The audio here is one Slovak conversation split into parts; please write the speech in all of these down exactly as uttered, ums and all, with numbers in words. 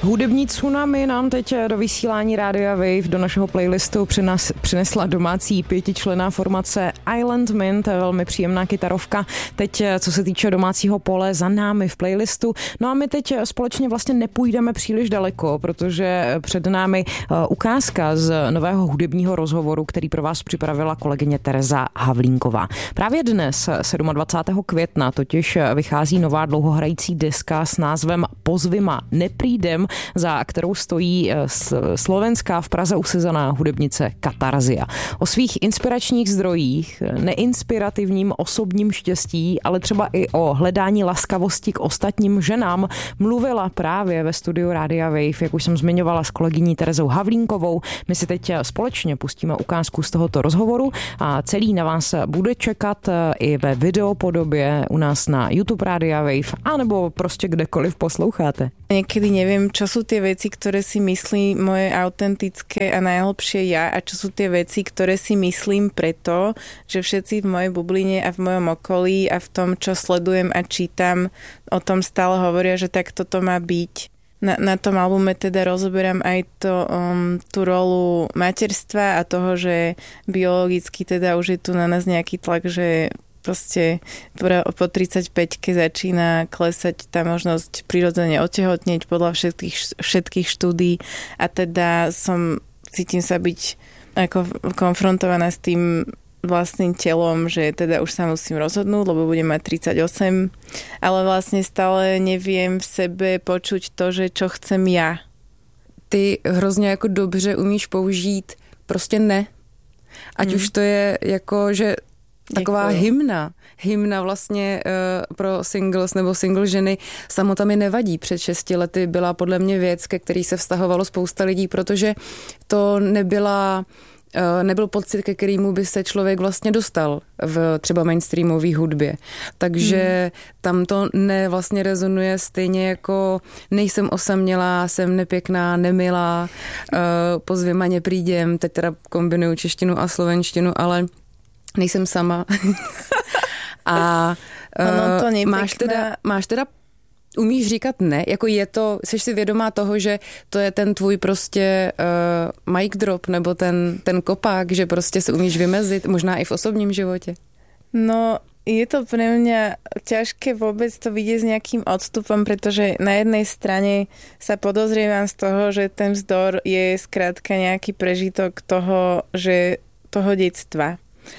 Hudební tsunami nám teď do vysílání Rádia Wave do našeho playlistu přinas, přinesla domácí pětičlenná formace Island Mint, velmi příjemná kytarovka. Teď, co se týče domácího pole, za námi v playlistu. No a my teď společně vlastně nepůjdeme příliš daleko, protože před námi ukázka z nového hudebního rozhovoru, který pro vás připravila kolegyně Tereza Havlínková. Právě dnes, dvacátého sedmého května, totiž vychází nová dlouhohrající deska s názvem Pozvima neprídem, za kterou stojí slovenská v Praze usezaná hudebnice Katarzia. O svých inspiračních zdrojích, neinspirativním osobním štěstí, ale třeba i o hledání laskavosti k ostatním ženám mluvila právě ve studiu Rádia Wave, jak už jsem zmiňovala, s kolegyní Terezou Havlínkovou. My si teď společně pustíme ukázku z tohoto rozhovoru a celý na vás bude čekat i ve videopodobě u nás na YouTube Rádia Wave, anebo prostě kdekoliv posloucháte. Niekedy neviem, čo sú tie veci, ktoré si myslí moje autentické a najhlbšie ja a čo sú tie veci, ktoré si myslím preto, že všetci v mojej bubline a v mojom okolí a v tom, čo sledujem a čítam, o tom stále hovoria, že tak toto má byť. Na, na tom albume teda rozoberám aj to, um, tú rolu materstva a toho, že biologicky teda už je tu na nás nejaký tlak, že proste po tridsaťpäťke začína klesať tá možnosť prirodzene otehotnieť podľa všetkých, všetkých štúdií a teda som, cítim sa byť ako konfrontovaná s tým vlastným telom, že teda už sa musím rozhodnúť, lebo budem mať tridsaťosem, ale vlastne stále neviem v sebe počuť to, že čo chcem ja. Ty hrozně jako dobře umíš použít prostě ne. Ať hmm. už to je jako, že taková Děkuju. hymna. Hymna vlastně uh, pro singles nebo single ženy samota mi nevadí. Před šesti lety byla podle mě věc, ke který se vztahovalo spousta lidí, protože to nebyla, uh, nebyl pocit, ke kterému by se člověk vlastně dostal v třeba mainstreamové hudbě. Takže hmm. tam to ne vlastně rezonuje stejně jako nejsem osamělá, jsem nepěkná, nemilá, uh, pozvěma neprídem, teď teda kombinuju češtinu a slovenštinu, ale nejsem sama. A ono to máš teda, máš teda, umíš říkat ne? Jako je to, jsi si vědomá toho, že to je ten tvůj prostě uh, mic drop, nebo ten, ten kopák, že prostě se umíš vymezit, možná i v osobním životě? No, je to pre mňa ťažké vôbec to vidieť s nejakým odstupom, pretože na jednej strane sa podozrievam z toho, že ten vzdor je skrátka nejaký prežitok toho, že toho detstva.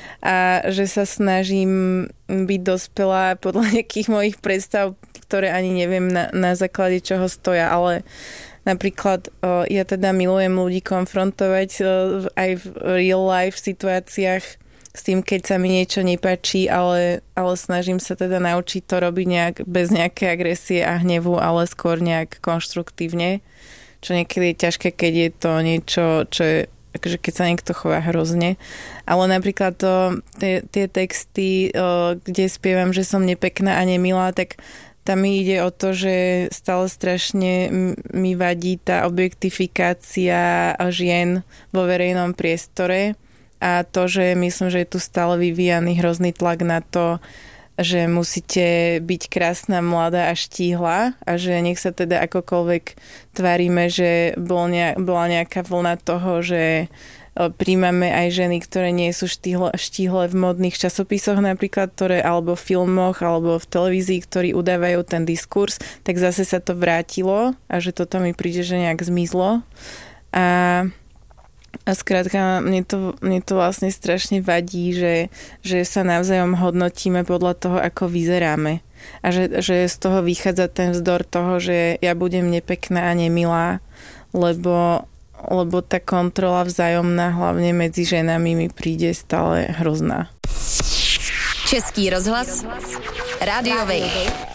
A že sa snažím byť dospelá podľa nejakých mojich predstav, ktoré ani neviem na, na základe čoho stoja, ale napríklad o, ja teda milujem ľudí konfrontovať o, aj v real life situáciách s tým, keď sa mi niečo nepáči, ale, ale snažím sa teda naučiť to robiť nejak bez nejakej agresie a hnevu, ale skôr nejak konštruktívne, čo niekedy je ťažké, keď je to niečo, čo je akože keď sa niekto chová hrozne. Ale napríklad to, tie, tie texty, o, kde spievam, že som nepekná a nemilá, tak tam mi ide o to, že stále strašne mi vadí tá objektifikácia žien vo verejnom priestore a to, že myslím, že je tu stále vyvíjaný hrozný tlak na to, že musíte byť krásna, mladá a štíhla a že nech sa teda akokoľvek tvárime, že bol nejak, bola nejaká vlna toho, že príjmame aj ženy, ktoré nie sú štíhle, štíhle v modných časopisoch napríklad, ktoré alebo v filmoch, alebo v televízii, ktorí udávajú ten diskurs, tak zase sa to vrátilo a že toto mi príde, že nejak zmizlo. A A skrátka, mne to, mne to vlastne strašne vadí, že, že sa navzájom hodnotíme podľa toho, ako vyzeráme. A že, že z toho vychádza ten vzdor toho, že ja budem nepekná a nemilá, lebo, lebo tá kontrola vzájomná, hlavne medzi ženami, mi príde stále hrozná. Český rozhlas, Rádio Wave.